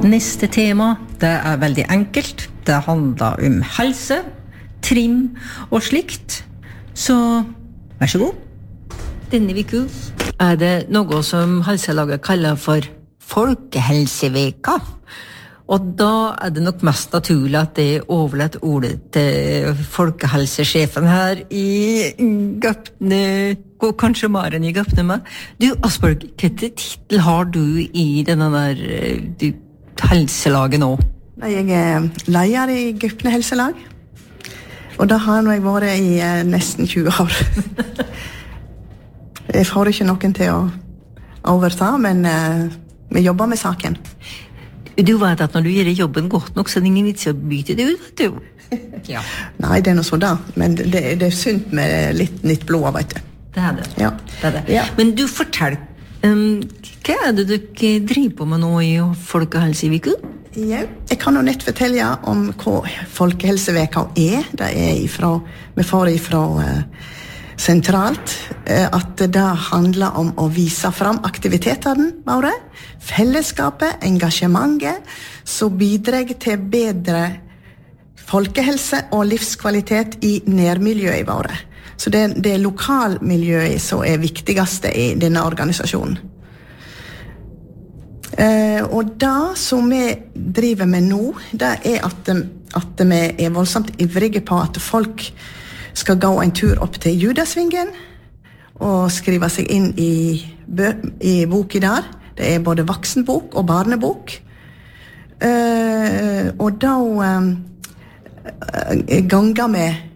Neste tema, det veldig enkelt. Det handler om helse, trim og slikt. Så vær så god. Denne uka det noe som Helselaget kaller for Folkehelseveka. Og da det nok mest naturlig at det overlatt ordet til folkehelsesjefen her i Gøpne, og kanskje Maren i Gøpne. Du, Asborg, hvilken titel har du i denne der helselaget nå? Jeg leder i Gøpne helselag, og da har jeg vært i nesten 20 år. Jeg får ikke noen til å overta, men vi jobber med saken. Du vet at når du gjør jobben godt nok, så det ingen vits å bytte det ut, vet du. Ja. Nei, det noe så da, men det sunt med litt nytt blod, vet du. Det det. Ja. Det. Ja. Men du, fortell, hva det dere driver på med nå i Folkehelseveka? Ja, jeg kan jo nett fortelle om hva Folkehelseveka Det ifra, vi får ifra sentralt, at det handler om å vise fram aktivitetene våre, fellesskapet, engasjementet, som bidrar til bedre folkehelse og livskvalitet i nærmiljøet våre. Så det lokalmiljøet som viktigste i denne organisasjonen. Og det som vi driver med nå, det at vi voldsomt ivrige på at folk skal gå en tur opp til Judasvingen og skrive seg inn i boki der. Det både voksenbok og barnebok. Og da ganger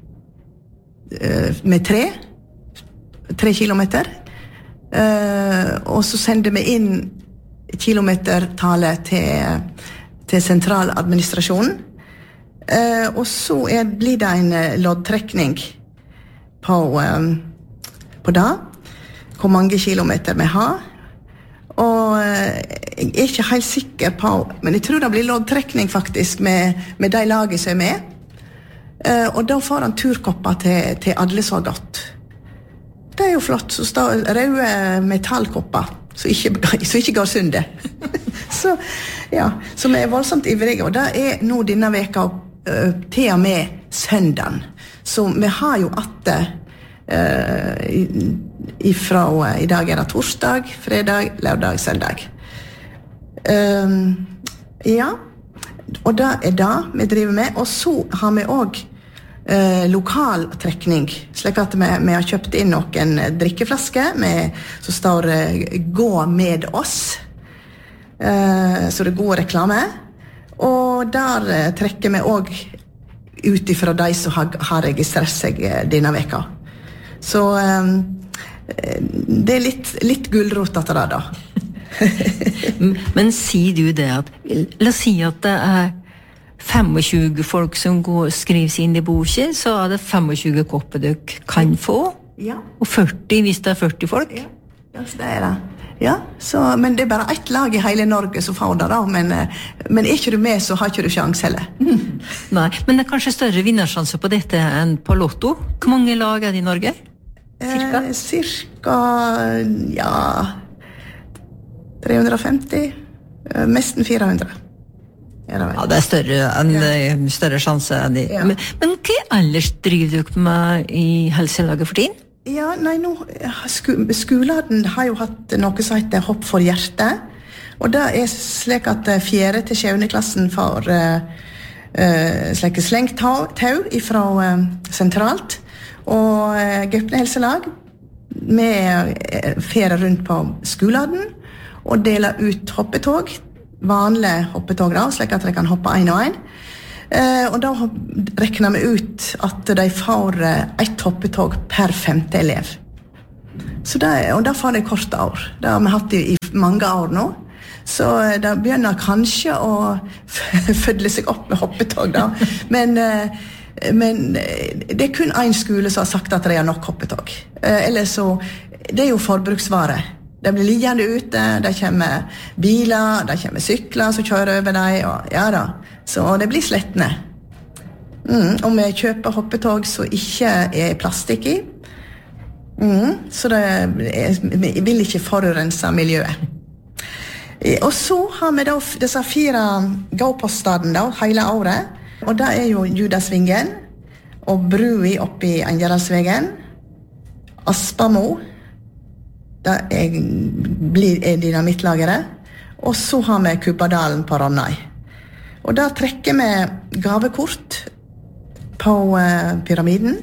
med 3 kilometer. Og så sender vi inn kilometertallet til sentraladministrasjonen. Og så blir det en loddtrekning på det, hvor mange kilometer vi har. Og jeg ikke helt sikker på, men jeg tror det blir loddtrekning faktisk med de laget som med. Og da får han turkopper til alle så godt. Det jo flott, så står røde metallkopper, så ikke går sundet. Så vi voldsomt ivrige, og det nå denne veka til og med søndagen. Så vi har jo ifra i dag det torsdag, fredag, lørdag, søndag. Ja, og det det vi driver med. Og så har vi også lokal trekning, slik at vi har kjøpt inn noen drikkeflasker som står «Gå med oss». Så det er god reklame. Og der trekker vi også ut ifra de som har registrert seg denne veka. Så det litt gulrot at det da. Men sier du det at, la oss si at det 25 folk som skriver seg inn i boken, så det 25 kopper dere kan få, og 40 hvis det 40 folk. Ja, så det det. Ja, men det bare ett lag i hele Norge som får det da, men ikke du med, så har ikke du sjans heller. Nei, men det kanskje større vinnersjanse på dette enn på Lotto. Hvor mange lag det i Norge? Cirka? Cirka, 350, nesten 400. Ja, det større enn større sjanse enn de. Men hva ellers driver dere med i helselaget for tiden? Ja, nei, nå, skolen har jo hatt noe som heter Hopp for hjertet, og det slik at 4. til 7. klassen får slik slengt tau ifra sentralt, og Gøpne helselag med ferie rundt på skolen og deler ut hoppetog, vanlige hoppetog da, slik at de kan hoppe en og en. Og da rekner vi ut at de får ett hoppetog per 5. elev. Så og da får de korte år. Det har vi hatt i mange år nå. Så det begynner kanskje å fødle seg opp med hoppetog da. Men det kun en skole som har sagt at de har nok hoppetog. Ellers så, det jo forbruksvare. Det blir liggende ute, det kommer biler, det kommer sykler som kjører over dem, og ja da. Så det blir slettende. Og vi kjøper hoppetog som ikke plastikk i. Så vi vil ikke forurense miljøet. Og så har vi da disse 4 gåpostadene da, hele året. Og det jo Judasvingen, og Brui oppe i Angeralsvegen, Aspamo, det dynamittlageret, og så har vi Kubbadalen på Ronnøy. Og da trekker vi gavekort på pyramiden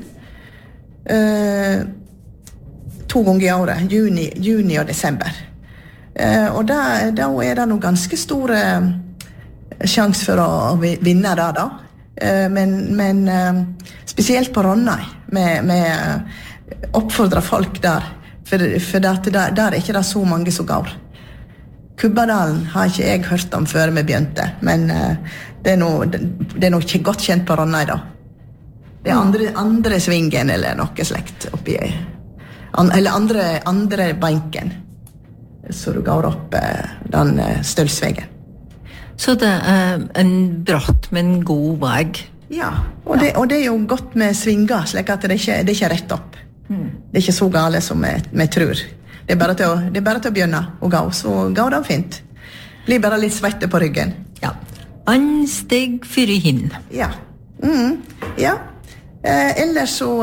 2 ganger i året, juni og desember. Og da det noe ganske store sjans for å vinne det da. Men spesielt på Ronnøy med oppfordre folk der, for der ikke det så mange som går. Kubbadalen har ikke jeg hørt om før vi begynte, men det noe ikke godt kjent på Ronnøy da. Det andre svingen eller noe slekt oppi, eller andre banken. Så du går opp den stølsvegen. Så det en bratt, men god vei. Ja, og det jo godt med svinger, slik at det ikke rett opp. Det ikke så gale som vi tror. Det bare til å begynne å gå, så går det fint. Blir bare litt svette på ryggen. Ja, ansteg for hinn. Ja, ja. Ellers så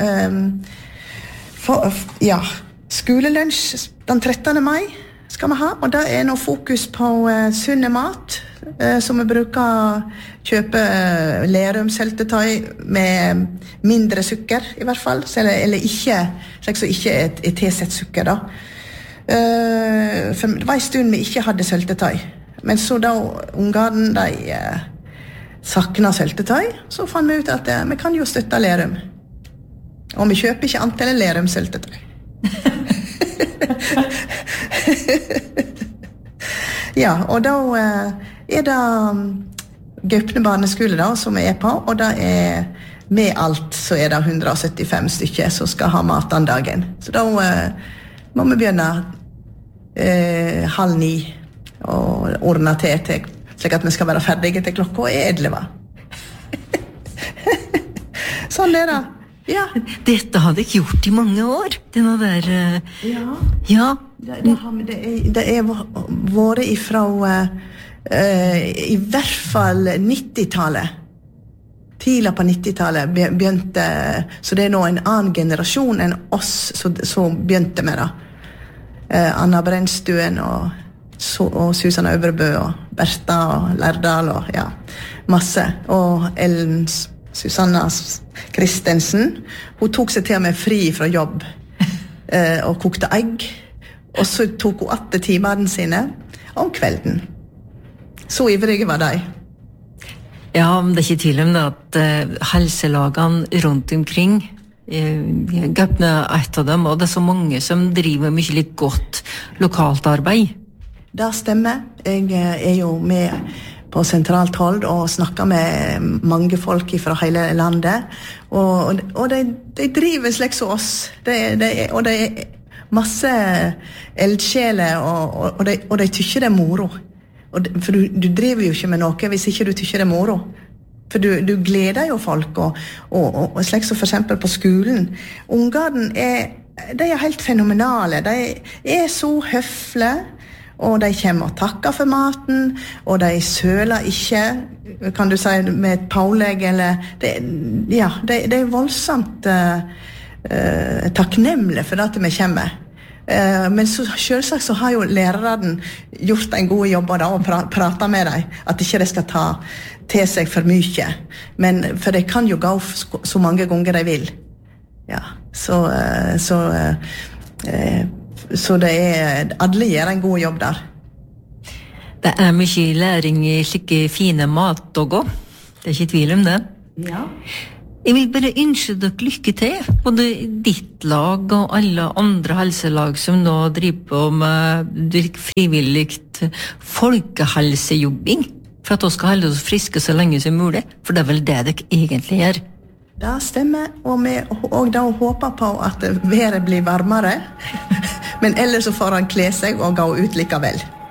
skolelunsj den 13. mai skal vi ha, og det noe fokus på sunne mat, som vi bruker kjøpe lerumseltetøy med mindre sukker i hvert fall, eller ikke, slik så ikke tilsett sukker da. For det var en stund vi ikke hadde søltetøy, men så da ungene de sakna søltetøy, så fant vi ut at vi kan jo støtte lerum. Og vi kjøper ikke antall lerumsøltetøy. Ja, og da det Gaupne barneskole da, som vi på, og da med alt så det 175 stykker som skal ha mat den dagen. Så da må vi begynne 8:30 og ordne til slik at vi skal være ferdige til klokka 11. Sånn det. Ja. Dette hadde jeg gjort i mange år. Denne der... Ja. Det vært ifra i hvert fall 90-tallet. Tidlig på 90-tallet begynte, så det nå en annen generasjon enn oss som begynte med det. Anna Brennstuen og Susanne Øvrebø og Bertha og Lærdal og ja, masse. Og Ellen Susanna Kristensen, hun tok seg til med fri fra jobb og kokte egg, og så tok hun 8 timene sine om kvelden. Så ivrige var de. Ja, men det ikke tvil om det at helselagene rundt omkring Gaupne et av dem, og det så mange som driver mye litt godt lokalt arbeid. Det stemmer. Jeg jo med på sentralt hold og snakker med mange folk fra hele landet, og de driver slik som oss. Og det masse eldsjeler, og de tykker det moro. For du driver jo ikke med noe hvis ikke du tykker det moro. For du gleder jo folk, og slik som for eksempel på skolen. Ungene de helt fenomenale. De så høflige, og de kommer og takker for maten, og de søler ikke, kan du si, med et pålegg, eller de voldsomt takknemlige for at vi kommer. Men så, selvsagt så har jo læreren gjort en god jobb da, og pratet med dem, at ikke de skal ta til seg for mye. Men, for de kan jo gå så mange ganger de vil. Ja, så det alle gjør en god jobb der. Det mye læring i slike fine mat og gå. Det ikke tvil om det. Ja. Jeg vil bare ønske dere lykke til, både ditt lag og alle andre helselag som nå driver på med frivilligt folkehelsejobbing, for at vi skal holde oss friske så lenge som mulig, for det vel det dere egentlig gjør. Det stemmer, og da håper på at været blir varmere, men ellers så får han kle seg og gå ut likevel.